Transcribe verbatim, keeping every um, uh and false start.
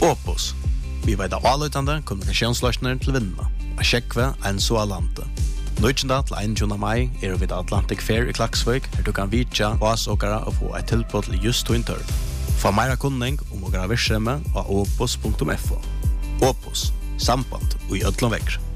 Opus. Vi vet avløytende kommunikasjonsløsninger til vinnene. A Sjekve, en så alante. Nøytjenda til einogtjúgunda mai er vi Atlantic Fair i Klaksvik, her du kan vitja vasåkere og få et tilbud til just to interv. Få meira kunning om å gjøre virksomhet av opus punktum f o. Opus, samband og i ødlom vekk.